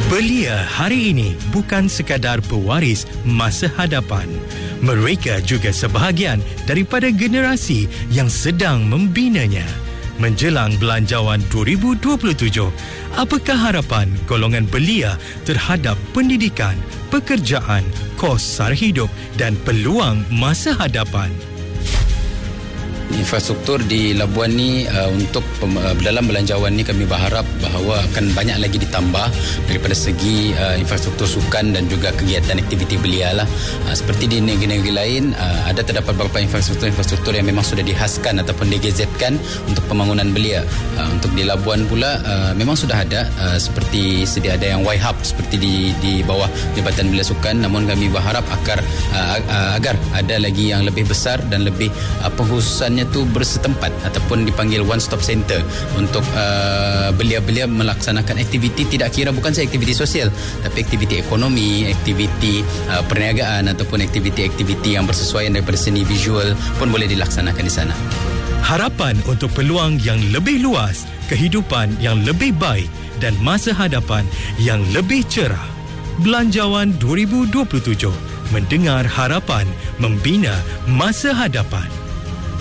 Belia hari ini bukan sekadar pewaris masa hadapan. Mereka juga sebahagian daripada generasi yang sedang membinanya. Menjelang Belanjawan 2027, apakah harapan golongan belia terhadap pendidikan, pekerjaan, kos sara hidup dan peluang masa hadapan? Infrastruktur di Labuan ni untuk dalam belanjawan ni kami berharap bahawa akan banyak lagi ditambah daripada segi infrastruktur sukan dan juga kegiatan aktiviti belia lah. Seperti di negeri-negeri lain ada terdapat beberapa infrastruktur yang memang sudah dihaskan ataupun digazetkan untuk pembangunan belia. Untuk di Labuan pula memang sudah ada seperti sedia ada yang Y-Hub seperti di bawah Jabatan Belia Sukan, namun kami berharap agar ada lagi yang lebih besar dan lebih pengkhususannya tu bersetempat ataupun dipanggil one stop center untuk belia-belia melaksanakan aktiviti, tidak kira bukan sahaja aktiviti sosial tapi aktiviti ekonomi, aktiviti perniagaan ataupun aktiviti-aktiviti yang bersesuaian daripada seni visual pun boleh dilaksanakan di sana. Harapan untuk peluang yang lebih luas, kehidupan yang lebih baik dan masa hadapan yang lebih cerah. Belanjawan 2027 mendengar harapan, membina masa hadapan.